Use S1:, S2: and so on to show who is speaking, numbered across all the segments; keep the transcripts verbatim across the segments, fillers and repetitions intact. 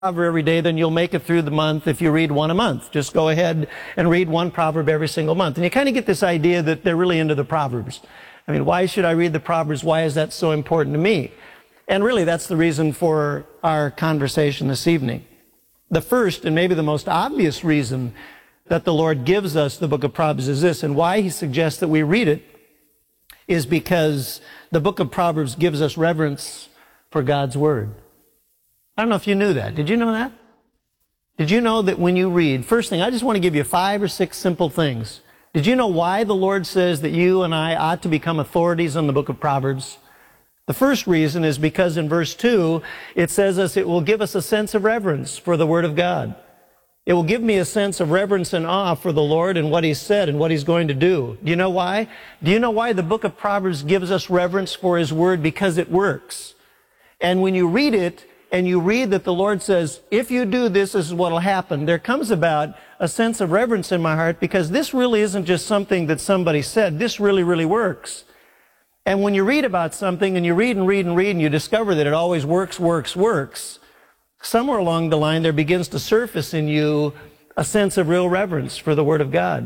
S1: proverb every day, then you'll make it through the month if you read one a month. Just go ahead and read one proverb every single month. And you kind of get this idea that they're really into the Proverbs. I mean, why should I read the Proverbs? Why is that so important to me? And really, that's the reason for our conversation this evening. The first, and maybe the most obvious reason that the Lord gives us the book of Proverbs is this, and why he suggests that we read it is because the book of Proverbs gives us reverence for God's Word. I don't know if you knew that. Did you know that? Did you know that when you read, first thing, I just want to give you five or six simple things. Did you know why the Lord says that you and I ought to become authorities on the book of Proverbs? The first reason is because in verse two, it says us it will give us a sense of reverence for the Word of God. It will give me a sense of reverence and awe for the Lord and what He's said and what He's going to do. Do you know why? Do you know why the book of Proverbs gives us reverence for His Word? Because it works. And when you read it, and you read that the Lord says, if you do this, this is what will happen, there comes about a sense of reverence in my heart because this really isn't just something that somebody said. This really, really works. And when you read about something and you read and read and read and you discover that it always works, works, works, somewhere along the line there begins to surface in you a sense of real reverence for the Word of God.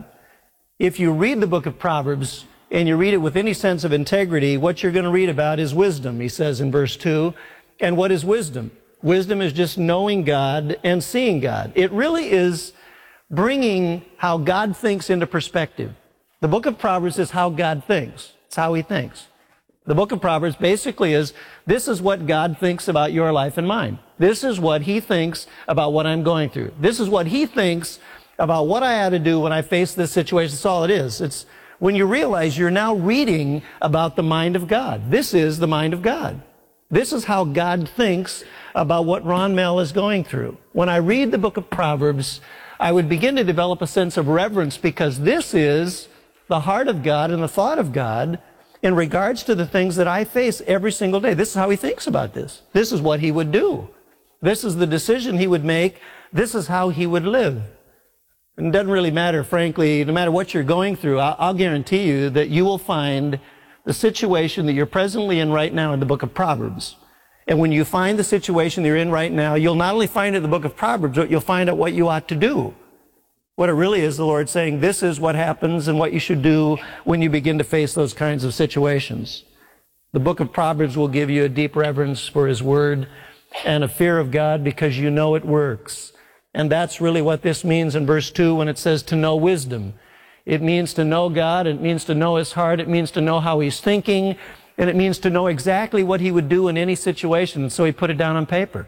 S1: If you read the book of Proverbs and you read it with any sense of integrity, what you're going to read about is wisdom, he says in verse two. And what is wisdom? Wisdom is just knowing God and seeing God. It really is bringing how God thinks into perspective. The book of Proverbs is how God thinks. It's how He thinks. The book of Proverbs basically is, this is what God thinks about your life and mine. This is what He thinks about what I'm going through. This is what He thinks about what I ought to do when I face this situation. That's all it is. It's when you realize you're now reading about the mind of God. This is the mind of God. This is how God thinks about what Ron Mel is going through. When I read the book of Proverbs, I would begin to develop a sense of reverence because this is the heart of God and the thought of God in regards to the things that I face every single day. This is how He thinks about this. This is what He would do. This is the decision He would make. This is how He would live. And it doesn't really matter, frankly, no matter what you're going through, I'll guarantee you that you will find the situation that you're presently in right now in the book of Proverbs. And when you find the situation that you're in right now, you'll not only find it in the book of Proverbs, but you'll find out what you ought to do. What it really is, the Lord saying, this is what happens and what you should do when you begin to face those kinds of situations. The book of Proverbs will give you a deep reverence for His Word and a fear of God because you know it works. And that's really what this means in verse two when it says to know wisdom. It means to know God, it means to know His heart, it means to know how He's thinking, and it means to know exactly what He would do in any situation. And so He put it down on paper.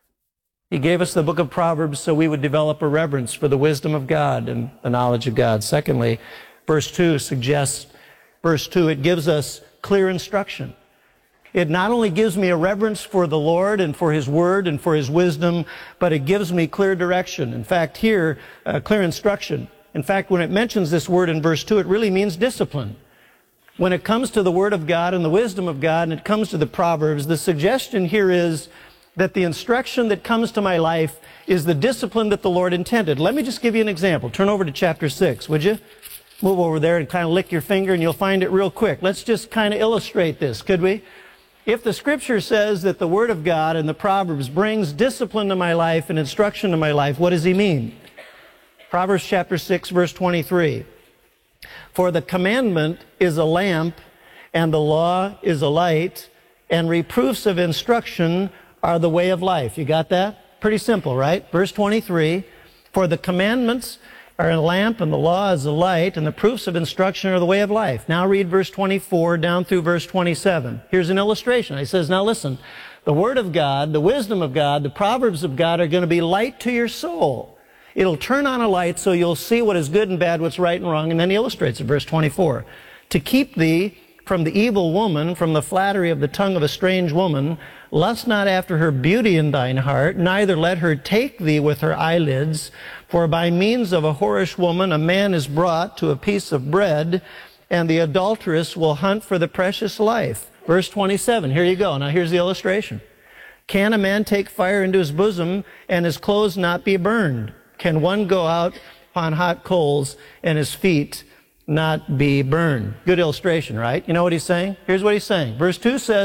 S1: He gave us the book of Proverbs so we would develop a reverence for the wisdom of God and the knowledge of God. Secondly, verse two suggests, verse two, it gives us clear instruction. It not only gives me a reverence for the Lord and for His Word and for His wisdom, but it gives me clear direction. In fact, here, uh, clear instruction. In fact, when it mentions this word in verse two, it really means discipline. When it comes to the Word of God and the wisdom of God, and it comes to the Proverbs, the suggestion here is that the instruction that comes to my life is the discipline that the Lord intended. Let me just give you an example. Turn over to chapter six, would you? Move over there and kind of lick your finger, and you'll find it real quick. Let's just kind of illustrate this, could we? If the Scripture says that the Word of God and the Proverbs brings discipline to my life and instruction to my life, what does He mean? Proverbs chapter six, verse twenty-three. For the commandment is a lamp, and the law is a light, and reproofs of instruction are the way of life. You got that? Pretty simple, right? Verse twenty-three. For the commandments are a lamp, and the law is a light, and the proofs of instruction are the way of life. Now read verse twenty-four down through verse twenty-seven. Here's an illustration. He says, now listen, the Word of God, the wisdom of God, the Proverbs of God are going to be light to your soul. It'll turn on a light so you'll see what is good and bad, what's right and wrong. And then he illustrates it, verse twenty-four. To keep thee from the evil woman, from the flattery of the tongue of a strange woman, lust not after her beauty in thine heart, neither let her take thee with her eyelids. For by means of a whorish woman a man is brought to a piece of bread, and the adulteress will hunt for the precious life. Verse twenty-seven, here you go. Now here's the illustration. Can a man take fire into his bosom, and his clothes not be burned? Can one go out upon hot coals, and his feet not be burned? Good illustration, right? You know what he's saying? Here's what he's saying. Verse two says,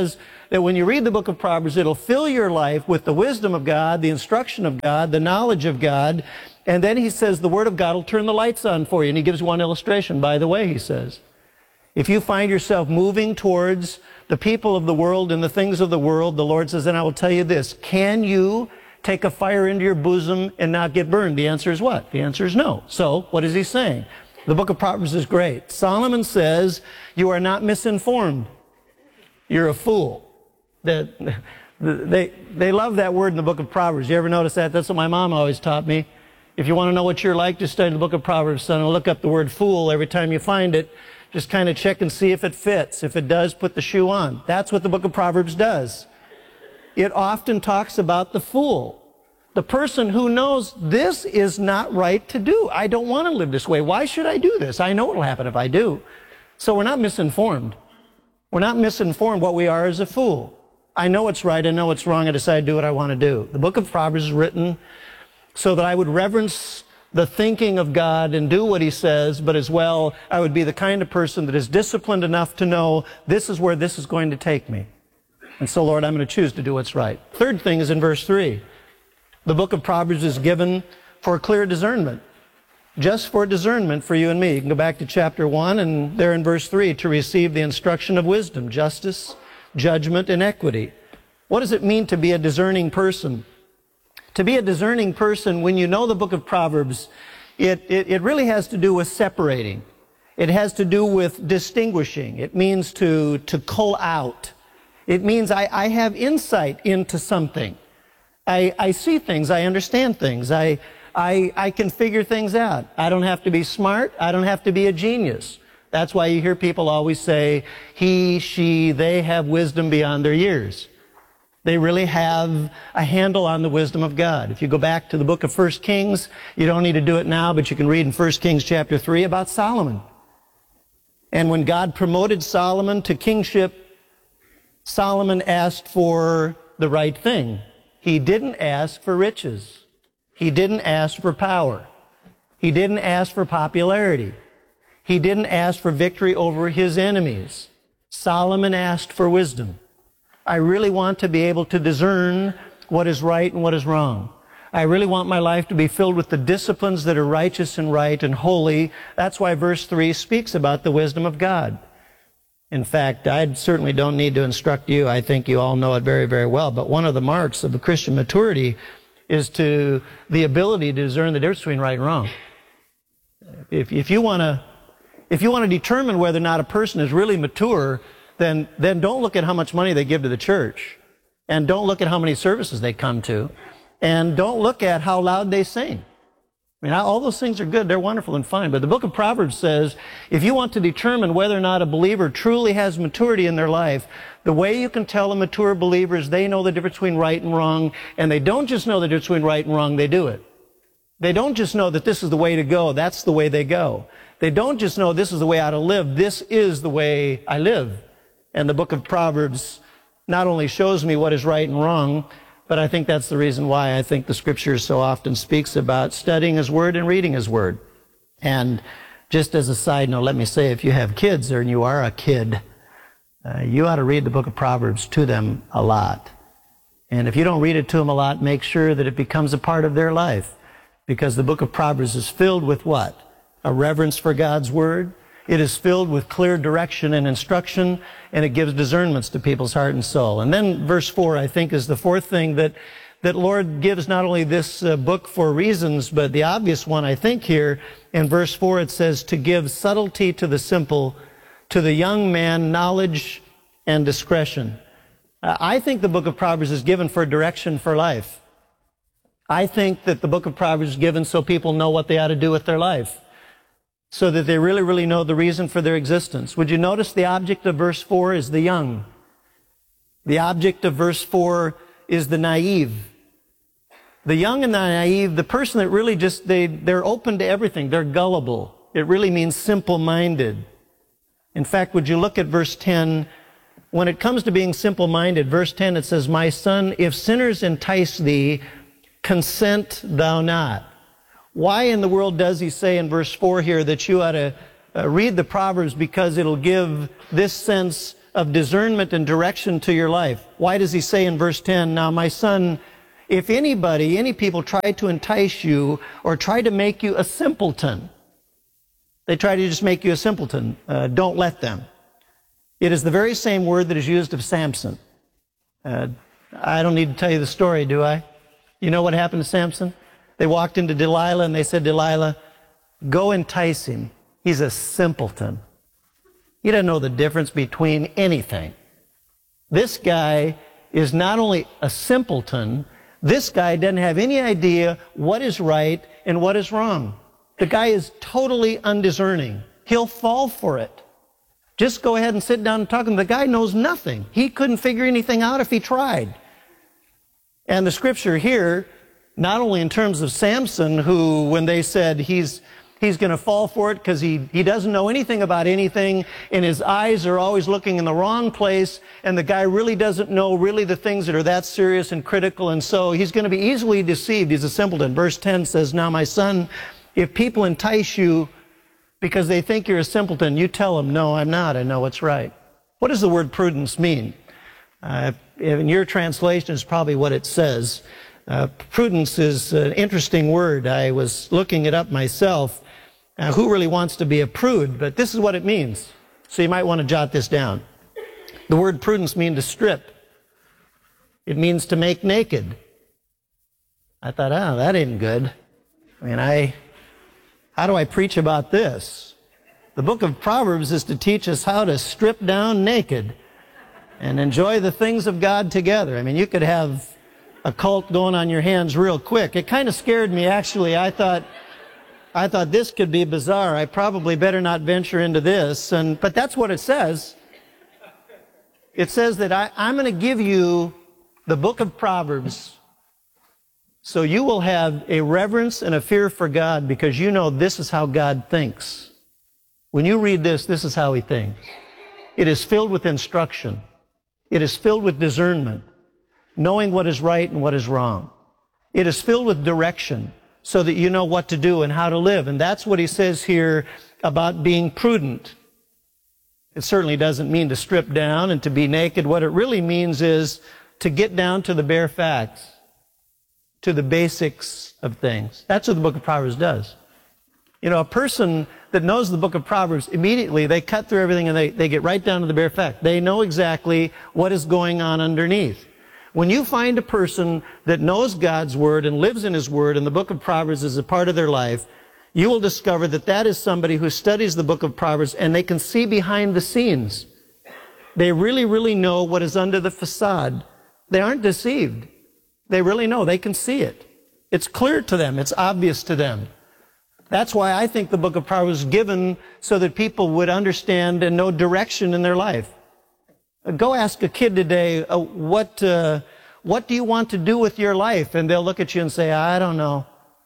S1: that when you read the book of Proverbs, it'll fill your life with the wisdom of God, the instruction of God, the knowledge of God. And then he says the Word of God will turn the lights on for you. And he gives one illustration, by the way, he says. If you find yourself moving towards the people of the world and the things of the world, the Lord says, and I will tell you this, can you take a fire into your bosom and not get burned? The answer is what? The answer is no. So, what is he saying? The book of Proverbs is great. Solomon says, you are not misinformed. You're a fool. That, they, they love that word in the book of Proverbs. You ever notice that? That's what my mom always taught me. If you want to know what you're like, just study the book of Proverbs, son, and look up the word fool every time you find it. Just kind of check and see if it fits. If it does, put the shoe on. That's what the book of Proverbs does. It often talks about the fool. The person who knows this is not right to do. I don't want to live this way. Why should I do this? I know what will happen if I do. So we're not misinformed. We're not misinformed. What we are is a fool. I know what's right. I know what's wrong. I decide to do what I want to do. The book of Proverbs is written so that I would reverence the thinking of God and do what he says, but as well, I would be the kind of person that is disciplined enough to know this is where this is going to take me. And so, Lord, I'm going to choose to do what's right. Third thing is in verse three. The book of Proverbs is given for clear discernment. Just for discernment for you and me. You can go back to chapter one and there in verse three, to receive the instruction of wisdom, justice, judgment, and equity. What does it mean to be a discerning person? To be a discerning person, when you know the book of Proverbs, it, it, it really has to do with separating. It has to do with distinguishing. It means to, to cull out. It means I, I have insight into something. I, I see things. I understand things. I, I, I can figure things out. I don't have to be smart. I don't have to be a genius. That's why you hear people always say, he, she, they have wisdom beyond their years. They really have a handle on the wisdom of God. If you go back to the book of First Kings, you don't need to do it now, but you can read in First Kings chapter three about Solomon. And when God promoted Solomon to kingship, Solomon asked for the right thing. He didn't ask for riches. He didn't ask for power. He didn't ask for popularity. He didn't ask for victory over his enemies. Solomon asked for wisdom. I really want to be able to discern what is right and what is wrong. I really want my life to be filled with the disciplines that are righteous and right and holy. That's why verse three speaks about the wisdom of God. In fact, I certainly don't need to instruct you. I think you all know it very, very well. But one of the marks of the Christian maturity is to the ability to discern the difference between right and wrong. If, if you want to, if you want to determine whether or not a person is really mature, then, then don't look at how much money they give to the church. And don't look at how many services they come to. And don't look at how loud they sing. I mean, all those things are good. They're wonderful and fine. But the book of Proverbs says, if you want to determine whether or not a believer truly has maturity in their life, the way you can tell a mature believer is they know the difference between right and wrong. And they don't just know the difference between right and wrong, they do it. They don't just know that this is the way to go. That's the way they go. They don't just know this is the way I ought to live. This is the way I live. And the book of Proverbs not only shows me what is right and wrong, but I think that's the reason why I think the Scripture so often speaks about studying His Word and reading His Word. And just as a side note, let me say, if you have kids or you are a kid, uh, you ought to read the book of Proverbs to them a lot. And if you don't read it to them a lot, make sure that it becomes a part of their life. Because the book of Proverbs is filled with what? A reverence for God's Word. It is filled with clear direction and instruction, and it gives discernments to people's heart and soul. And then verse four, I think, is the fourth thing that, that Lord gives not only this uh, book for reasons, but the obvious one, I think, here. In verse four, it says, to give subtlety to the simple, to the young man knowledge and discretion. Uh, I think the book of Proverbs is given for direction for life. I think that the book of Proverbs is given so people know what they ought to do with their life, so that they really, really know the reason for their existence. Would you notice the object of verse four is the young? The object of verse four is the naive. The young and the naive, the person that really just, they, they're open to everything. They're gullible. It really means simple-minded. In fact, would you look at verse ten? When it comes to being simple-minded, verse ten, it says, my son, if sinners entice thee, consent thou not. Why in the world does he say in verse four here that you ought to uh, read the Proverbs? Because it'll give this sense of discernment and direction to your life. Why does he say in verse ten, now my son, if anybody, any people try to entice you or try to make you a simpleton, they try to just make you a simpleton, uh, don't let them. It is the very same word that is used of Samson. Uh, I don't need to tell you the story, do I? You know what happened to Samson? They walked into Delilah and they said, Delilah, go entice him. He's a simpleton. He doesn't know the difference between anything. This guy is not only a simpleton, this guy doesn't have any idea what is right and what is wrong. The guy is totally undiscerning. He'll fall for it. Just go ahead and sit down and talk to him. The guy knows nothing. He couldn't figure anything out if he tried. And the scripture here, not only in terms of Samson, who, when they said he's he's going to fall for it because he, he doesn't know anything about anything, and his eyes are always looking in the wrong place, and the guy really doesn't know really the things that are that serious and critical, and so he's going to be easily deceived. He's a simpleton. Verse ten says, now my son, if people entice you because they think you're a simpleton, you tell them, no, I'm not. I know what's right. What does the word prudence mean? Uh, in your translation is probably what it says. Uh, prudence is an interesting word. I was looking it up myself. Uh, who really wants to be a prude? But this is what it means. So you might want to jot this down. The word prudence means to strip. It means to make naked. I thought, oh, that ain't good. I mean, I, how do I preach about this? The book of Proverbs is to teach us how to strip down naked and enjoy the things of God together. I mean, you could have a cult going on your hands real quick. It kind of scared me, actually. I thought, I thought this could be bizarre. I probably better not venture into this. And, but that's what it says. It says that I, I'm going to give you the book of Proverbs so you will have a reverence and a fear for God because you know this is how God thinks. When you read this, this is how he thinks. It is filled with instruction. It is filled with discernment, knowing what is right and what is wrong. It is filled with direction so that you know what to do and how to live. And that's what he says here about being prudent. It certainly doesn't mean to strip down and to be naked. What it really means is to get down to the bare facts, to the basics of things. That's what the book of Proverbs does. You know, a person that knows the book of Proverbs, immediately they cut through everything and they, they get right down to the bare fact. They know exactly what is going on underneath. When you find a person that knows God's Word and lives in His Word, and the book of Proverbs is a part of their life, you will discover that that is somebody who studies the book of Proverbs and they can see behind the scenes. They really, really know what is under the facade. They aren't deceived. They really know. They can see it. It's clear to them. It's obvious to them. That's why I think the book of Proverbs was given so that people would understand and know direction in their life. Go ask a kid today, uh, what, uh, what do you want to do with your life? And they'll look at you and say, I don't know.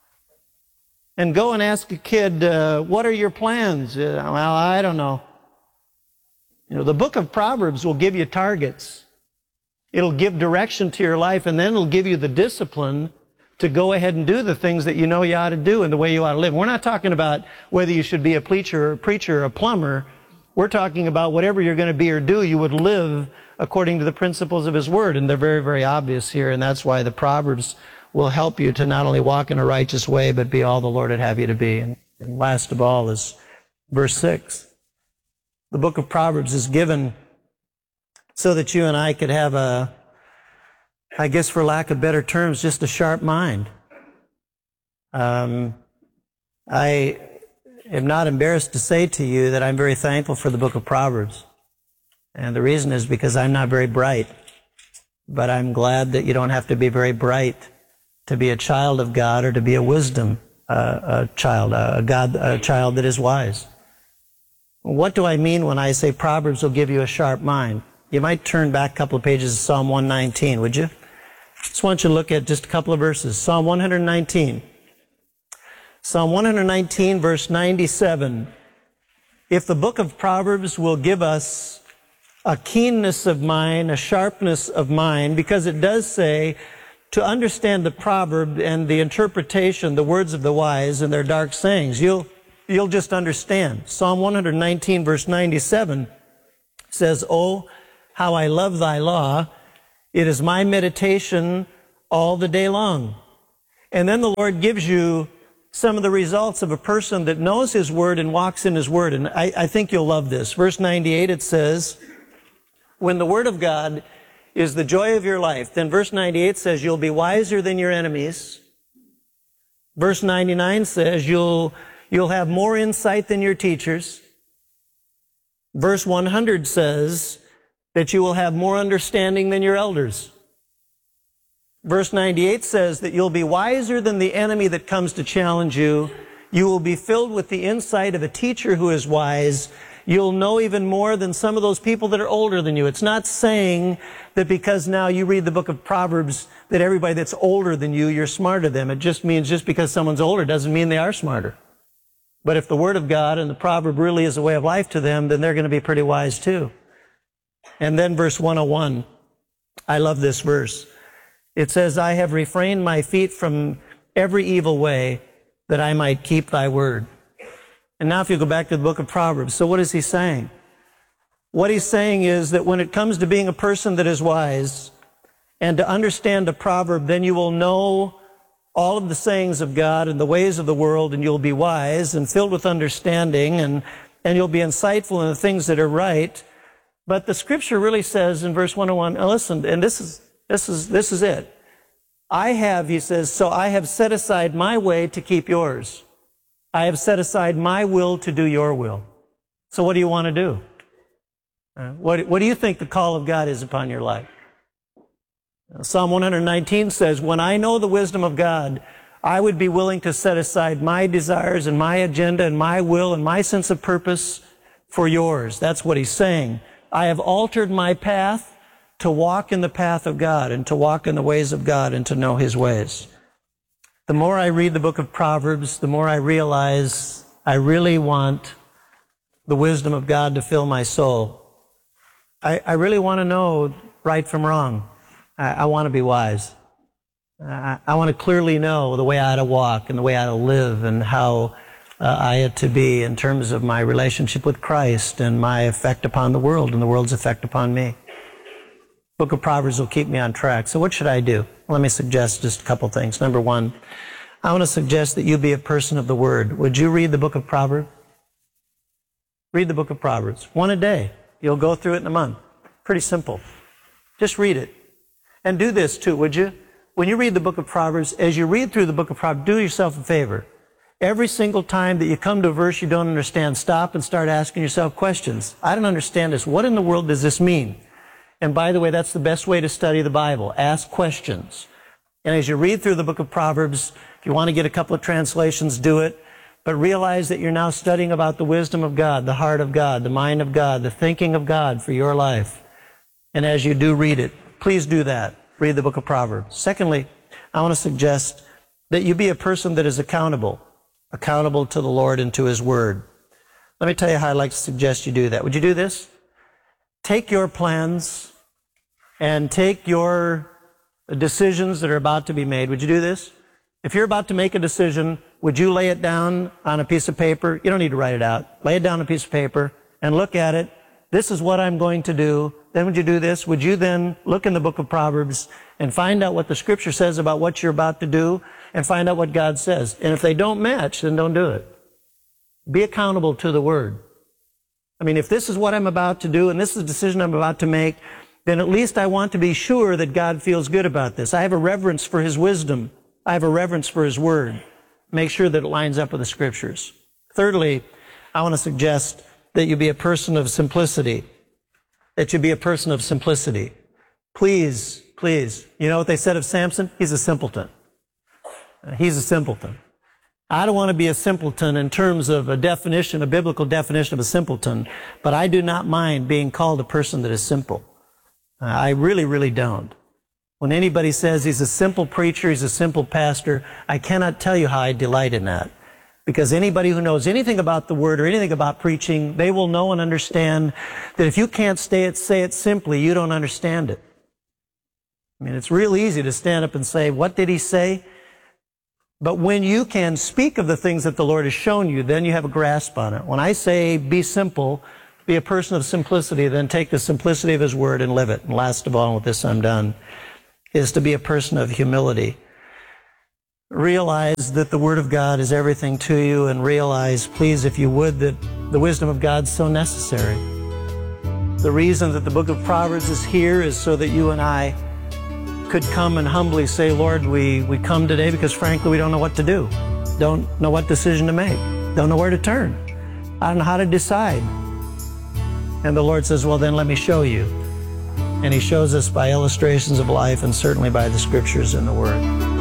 S1: And go and ask a kid, uh, what are your plans? Uh, well, I don't know. You know, the book of Proverbs will give you targets. It'll give direction to your life, and then it'll give you the discipline to go ahead and do the things that you know you ought to do and the way you ought to live. We're not talking about whether you should be a preacher or a preacher or a plumber. We're talking about whatever you're going to be or do, you would live according to the principles of His Word. And they're very, very obvious here. And that's why the Proverbs will help you to not only walk in a righteous way, but be all the Lord would have you to be. And last of all is verse six. The book of Proverbs is given so that you and I could have a, I guess for lack of better terms, just a sharp mind. Um, I am not embarrassed to say to you that I'm very thankful for the book of Proverbs. And the reason is because I'm not very bright. But I'm glad that you don't have to be very bright to be a child of God or to be a wisdom uh, a child, a, God, a child that is wise. What do I mean when I say Proverbs will give you a sharp mind? You might turn back a couple of pages to Psalm one nineteen, would you? Just want you to look at just a couple of verses. Psalm one nineteen. Psalm one nineteen, verse ninety-seven. If the book of Proverbs will give us a keenness of mind, a sharpness of mind, because it does say to understand the proverb and the interpretation, the words of the wise and their dark sayings, you'll, you'll just understand. Psalm one nineteen, verse ninety-seven says, Oh, how I love thy law. It is my meditation all the day long. And then the Lord gives you some of the results of a person that knows his word and walks in his word. And I, I think you'll love this. Verse ninety-eight, it says, when the word of God is the joy of your life, then verse ninety-eight says you'll be wiser than your enemies. Verse ninety-nine says you'll, you'll have more insight than your teachers. Verse one hundred says that you will have more understanding than your elders. Verse ninety-eight says that you'll be wiser than the enemy that comes to challenge you. You will be filled with the insight of a teacher who is wise. You'll know even more than some of those people that are older than you. It's not saying that because now you read the book of Proverbs that everybody that's older than you, you're smarter than them. It just means just because someone's older doesn't mean they are smarter. But if the Word of God and the proverb really is a way of life to them, then they're going to be pretty wise too. And then verse one oh one, I love this verse. It says, I have refrained my feet from every evil way that I might keep thy word. And now if you go back to the book of Proverbs, so what is he saying? What he's saying is that when it comes to being a person that is wise and to understand a proverb, then you will know all of the sayings of God and the ways of the world, and you'll be wise and filled with understanding, and, and you'll be insightful in the things that are right. But the scripture really says in verse one oh one, now listen, and this is, this is, this is it. I have, he says, so I have set aside my way to keep yours. I have set aside my will to do your will. So what do you want to do? Uh, what, what do you think the call of God is upon your life? Psalm one nineteen says, when I know the wisdom of God, I would be willing to set aside my desires and my agenda and my will and my sense of purpose for yours. That's what he's saying. I have altered my path to walk in the path of God and to walk in the ways of God and to know his ways. The more I read the book of Proverbs, the more I realize I really want the wisdom of God to fill my soul. I, I really want to know right from wrong. I, I want to be wise. I, I want to clearly know the way I ought to walk and the way I ought to live and how uh, I ought to be in terms of my relationship with Christ and my effect upon the world and the world's effect upon me. Book of Proverbs will keep me on track. So what should I do? Let me suggest just a couple things. Number one, I want to suggest that you be a person of the Word. Would you read the book of Proverbs? Read the book of Proverbs. One a day. You'll go through it in a month. Pretty simple. Just read it. And do this too, would you? When you read the book of Proverbs, as you read through the book of Proverbs, do yourself a favor. Every single time that you come to a verse you don't understand, stop and start asking yourself questions. I don't understand this. What in the world does this mean? And by the way, that's the best way to study the Bible. Ask questions. And as you read through the book of Proverbs, if you want to get a couple of translations, do it. But realize that you're now studying about the wisdom of God, the heart of God, the mind of God, the thinking of God for your life. And as you do read it, please do that. Read the book of Proverbs. Secondly, I want to suggest that you be a person that is accountable, accountable to the Lord and to his word. Let me tell you how I'd like to suggest you do that. Would you do this? Take your plans and take your decisions that are about to be made. Would you do this? If you're about to make a decision, would you lay it down on a piece of paper? You don't need to write it out. Lay it down on a piece of paper and look at it. This is what I'm going to do. Then would you do this? Would you then look in the book of Proverbs and find out what the scripture says about what you're about to do and find out what God says? And if they don't match, then don't do it. Be accountable to the word. I mean, if this is what I'm about to do and this is the decision I'm about to make, then at least I want to be sure that God feels good about this. I have a reverence for his wisdom. I have a reverence for his word. Make sure that it lines up with the scriptures. Thirdly, I want to suggest that you be a person of simplicity. That you be a person of simplicity. Please, please. You know what they said of Samson? He's a simpleton. He's a simpleton. I don't want to be a simpleton in terms of a definition, a biblical definition of a simpleton, but I do not mind being called a person that is simple. I really, really don't. When anybody says he's a simple preacher, he's a simple pastor, I cannot tell you how I delight in that. Because anybody who knows anything about the word or anything about preaching, they will know and understand that if you can't say it, say it simply, you don't understand it. I mean, it's real easy to stand up and say, what did he say? But when you can speak of the things that the Lord has shown you, then you have a grasp on it. When I say be simple, be a person of simplicity, then take the simplicity of his word and live it. And last of all, and with this I'm done, is to be a person of humility. Realize that the word of God is everything to you, and realize, please, if you would, that the wisdom of God is so necessary. The reason that the book of Proverbs is here is so that you and I could come and humbly say, Lord, we, we come today because frankly we don't know what to do. Don't know what decision to make. Don't know where to turn. I don't know how to decide. And the Lord says, well, then let me show you. And he shows us by illustrations of life and certainly by the scriptures and the word.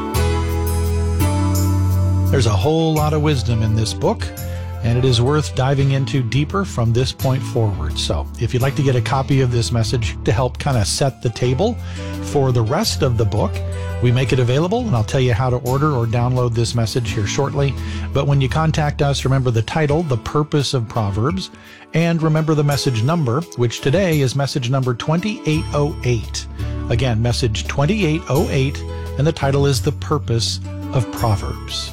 S2: There's a whole lot of wisdom in this book, and it is worth diving into deeper from this point forward. So if you'd like to get a copy of this message to help kind of set the table for the rest of the book, we make it available, and I'll tell you how to order or download this message here shortly. But when you contact us, remember the title, The Purpose of Proverbs, and remember the message number, which today is message number twenty-eight oh eight. Again, message twenty-eight oh eight, and the title is The Purpose of Proverbs.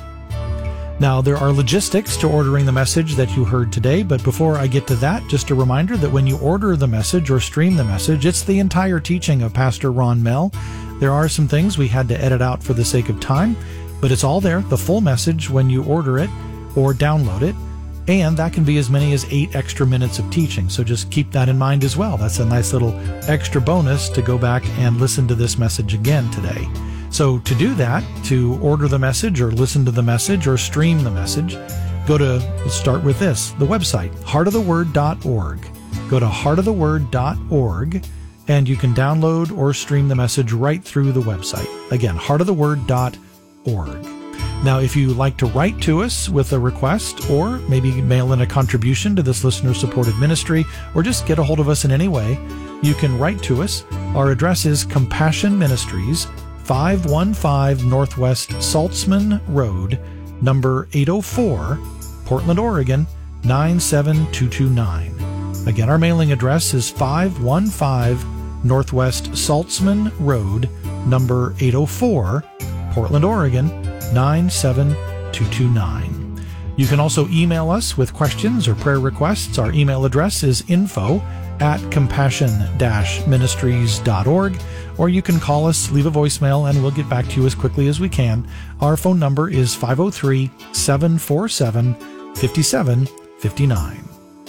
S2: Now, there are logistics to ordering the message that you heard today, but before I get to that, just a reminder that when you order the message or stream the message, it's the entire teaching of Pastor Ron Mehl. There are some things we had to edit out for the sake of time, but it's all there, the full message, when you order it or download it, and that can be as many as eight extra minutes of teaching, so just keep that in mind as well. That's a nice little extra bonus to go back and listen to this message again today. So to do that, to order the message or listen to the message or stream the message, go to, let's start with this, the website, heart of the word dot org. Go to heart of the word dot org, and you can download or stream the message right through the website. Again, heart of the word dot org. Now, if you like to write to us with a request or maybe mail in a contribution to this listener-supported ministry or just get a hold of us in any way, you can write to us. Our address is Compassion Ministries, five one five Northwest Saltzman Road, number eight oh four, Portland, Oregon, nine seven two two nine. Again, our mailing address is five one five Northwest Saltzman Road, number eight oh four, Portland, Oregon, nine seven two two nine. You can also email us with questions or prayer requests. Our email address is info at compassion dash ministries dot org, or you can call us, leave a voicemail, and we'll get back to you as quickly as we can. Our phone number is five oh three, seven four seven, five seven five nine.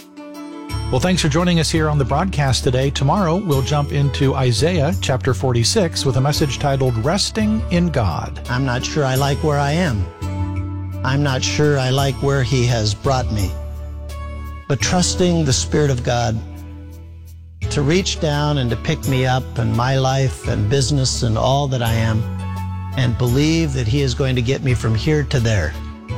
S2: Well, thanks for joining us here on the broadcast today. Tomorrow, we'll jump into Isaiah chapter forty-six with a message titled Resting in God.
S1: I'm not sure I like where I am. I'm not sure I like where he has brought me. But trusting the Spirit of God to reach down and to pick me up and my life and business and all that I am, and believe that he is going to get me from here to there,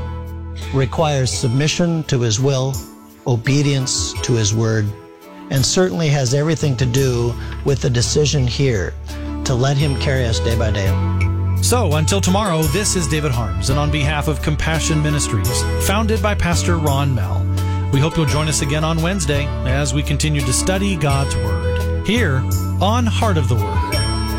S1: requires submission to his will, obedience to his word, and certainly has everything to do with the decision here to let him carry us day by day.
S2: So, until tomorrow, this is David Harms, and on behalf of Compassion Ministries, founded by Pastor Ron Mehl, we hope you'll join us again on Wednesday as we continue to study God's Word here on Heart of the Word.